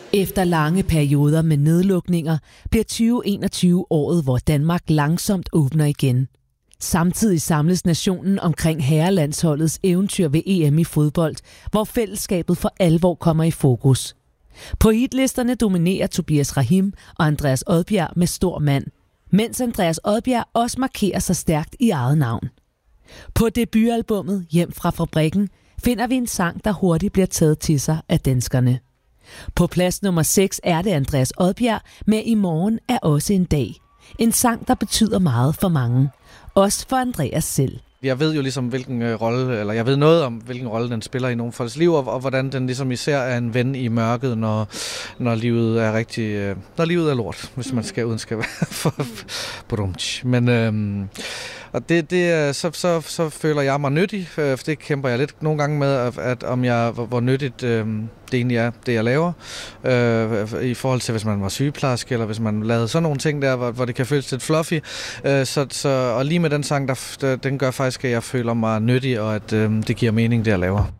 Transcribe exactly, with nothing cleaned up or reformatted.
Efter lange perioder med nedlukninger bliver tyve enogtyve året, hvor Danmark langsomt åbner igen. Samtidig samles nationen omkring herrelandsholdets eventyr ved E M i fodbold, hvor fællesskabet for alvor kommer i fokus. På hitlisterne dominerer Tobias Rahim og Andreas Odbjerg med stor mand, mens Andreas Odbjerg også markerer sig stærkt i eget navn. På debutalbummet Hjem fra fabrikken finder vi en sang, der hurtigt bliver taget til sig af danskerne. På plads nummer seks er det Andreas Odbjerg med I morgen er også en dag. En sang, der betyder meget for mange. Også for Andreas selv. Jeg ved jo ligesom, hvilken øh, rolle, eller jeg ved noget om, hvilken rolle den spiller i nogle folks liv, og, og hvordan den ligesom især er en ven i mørket, når, når livet er rigtig, øh, når livet er lort, hvis man skal uden skal være for, for Men øh, og det, det så, så, så føler jeg mig nyttig, for det kæmper jeg lidt nogle gange med, at, at om jeg, hvor, hvor nyttigt øh, det egentlig er, det jeg laver, øh, i forhold til, hvis man var sygeplejerske, eller hvis man lavede sådan nogle ting der, hvor, hvor det kan føles lidt fluffy. Øh, så, så, og lige med den sang, der, der, den gør faktisk, at jeg føler mig nyttig, og at øh, det giver mening, det jeg laver.